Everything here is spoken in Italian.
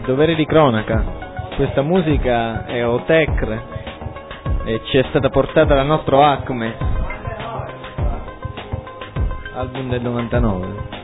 dovere di cronaca, questa musica è Otecre e ci è stata portata dal nostro Acme, album del 99.